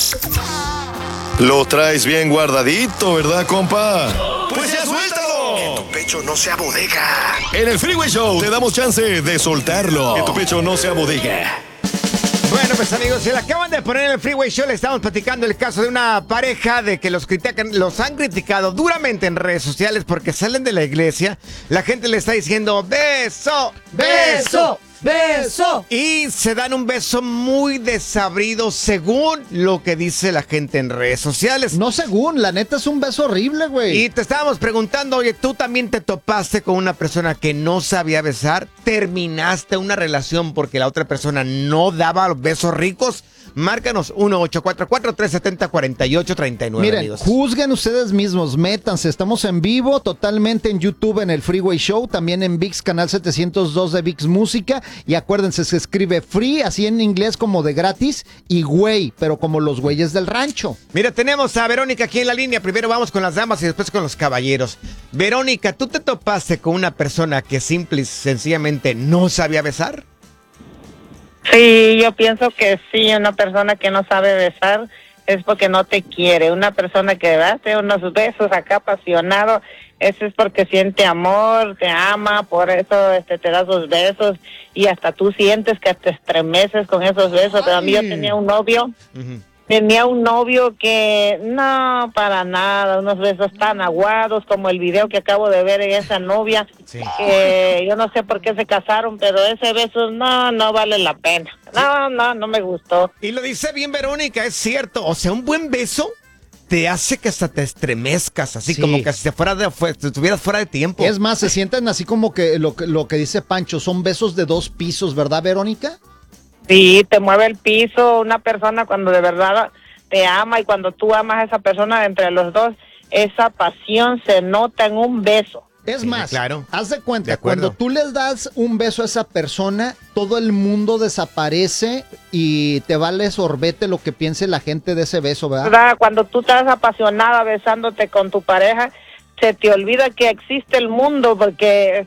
Lo traes bien guardadito, ¿verdad, compa? ¡Pues ya suéltalo! Que tu pecho no sea bodega. En el Freeway Show te damos chance de soltarlo. Que tu pecho no sea bodega. Bueno, pues amigos, se la acaban de poner en el Freeway Show. Le estamos platicando el caso de una pareja de que los han criticado duramente en redes sociales porque salen de la iglesia. La gente le está diciendo beso, beso, beso. Y se dan un beso muy desabrido según lo que dice la gente en redes sociales. No según, la neta es un beso horrible, güey. Y te estábamos preguntando, oye, ¿tú también te topaste con una persona que no sabía besar? ¿Terminaste una relación porque la otra persona no daba los besos ricos? Márcanos 1-844-370-4839. Miren, amigos. juzguen ustedes mismos, métanse. Estamos en vivo, totalmente en YouTube, en el Freeway Show, también en VIX, canal 702 de VIX Música. Y acuérdense, se escribe free, así en inglés como de gratis, y güey, pero como los güeyes del rancho. Mira, tenemos a Verónica aquí en la línea. Primero vamos con las damas y después con los caballeros. Verónica, ¿tú te topaste con una persona que simple y sencillamente no sabía besar? Sí, yo pienso que sí, una persona que no sabe besar es porque no te quiere. Una persona que hace unos besos acá apasionado, eso es porque siente amor, te ama, por eso te da sus besos y hasta tú sientes que te estremeces con esos besos. Pero a mí yo tenía un novio. Tenía un novio que no, para nada, unos besos tan aguados como el video que acabo de ver en esa novia, Sí. que yo no sé por qué se casaron, pero ese beso no vale la pena. No me gustó. Y lo dice bien Verónica, es cierto. O sea, un buen beso te hace que hasta te estremezcas, así Sí. como que si estuvieras fuera de tiempo. Es más, se sienten así como que lo que dice Pancho, son besos de 2 pisos, ¿verdad, Verónica? Sí, te mueve el piso una persona cuando de verdad te ama y cuando tú amas a esa persona entre los dos, esa pasión se nota en un beso. Es Sí, más, claro. haz de cuenta, De acuerdo. cuando tú les das un beso a esa persona, todo el mundo desaparece y te vale sorbete lo que piense la gente de ese beso, ¿verdad? ¿Verdad? Cuando tú estás apasionada besándote con tu pareja, se te olvida que existe el mundo porque